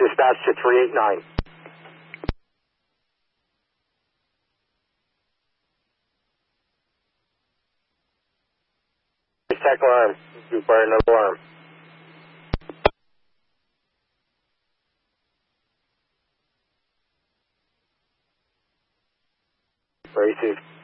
Dispatch to 389. Tech alarm. Require another alarm. Received.